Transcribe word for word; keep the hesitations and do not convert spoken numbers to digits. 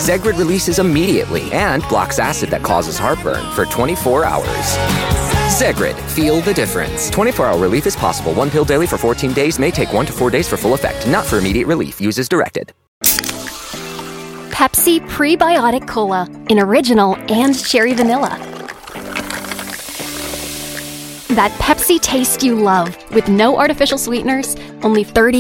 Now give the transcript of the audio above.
Zegrid releases immediately and blocks acid that causes heartburn for twenty-four hours. Zegrid, feel the difference. twenty-four hour relief is possible. One pill daily for fourteen days may take one to four days for full effect. Not for immediate relief. Use as directed. Pepsi Prebiotic Cola in original and cherry vanilla. That Pepsi taste you love with no artificial sweeteners, only thirty